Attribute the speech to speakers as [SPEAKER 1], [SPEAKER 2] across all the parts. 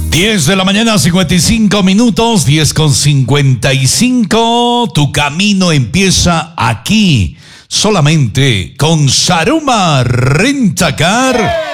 [SPEAKER 1] 10 de la mañana, 55 minutos, 10:55. Tu camino empieza aquí, solamente con Saruma Rentacar.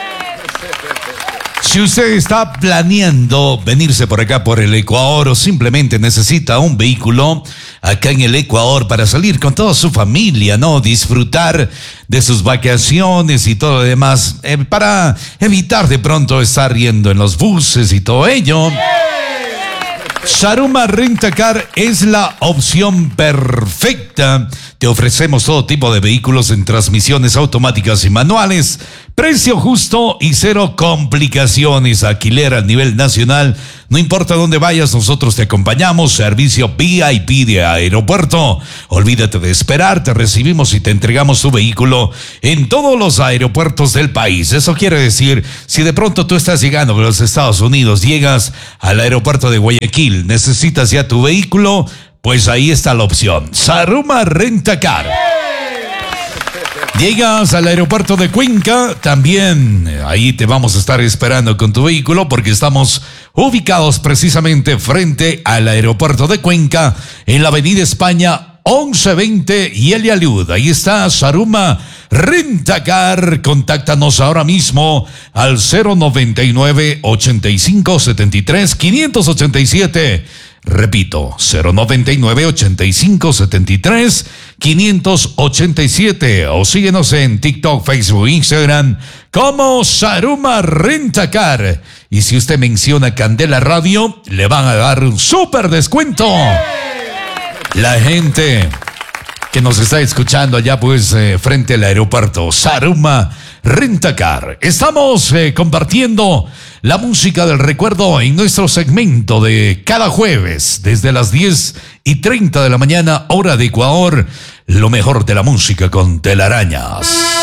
[SPEAKER 1] Si usted está planeando venirse por acá, por el Ecuador, o simplemente necesita un vehículo acá en el Ecuador para salir con toda su familia, ¿no? Disfrutar de sus vacaciones y todo lo demás, para evitar de pronto estar yendo en los buses y todo ello. Saruma Rentacar es la opción perfecta. Te ofrecemos todo tipo de vehículos en transmisiones automáticas y manuales, precio justo y cero complicaciones. Alquiler a nivel nacional, no importa dónde vayas, nosotros te acompañamos. Servicio VIP de aeropuerto. Olvídate de esperar, te recibimos y te entregamos tu vehículo en todos los aeropuertos del país. Eso quiere decir, si de pronto tú estás llegando a los Estados Unidos, llegas al aeropuerto de Guayaquil, necesitas ya tu vehículo, pues ahí está la opción. Saruma Rentacar. Llegas al aeropuerto de Cuenca, también ahí te vamos a estar esperando con tu vehículo, porque estamos ubicados precisamente frente al aeropuerto de Cuenca, en la avenida España 1120 y El Yalud. Ahí está Saruma Rentacar. Contáctanos ahora mismo al 099 85 73 587. Repito, 099 85 73 587. O síguenos en TikTok, Facebook, Instagram como Saruma Rentacar. Y si usted menciona Candela Radio, le van a dar un súper descuento. La gente que nos está escuchando allá pues frente al aeropuerto, Saruma Rentacar. Estamos compartiendo la música del recuerdo en nuestro segmento de cada jueves, desde las 10:30 de la mañana, hora de Ecuador, lo mejor de la música con Telarañas.